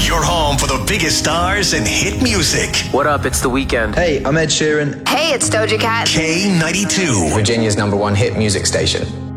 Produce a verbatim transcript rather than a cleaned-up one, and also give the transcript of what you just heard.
Your home for the biggest stars and hit music. What up? It's The Weeknd. Hey, I'm Ed Sheeran. Hey, it's Doja Cat. K ninety-two. Virginia's number one hit music station.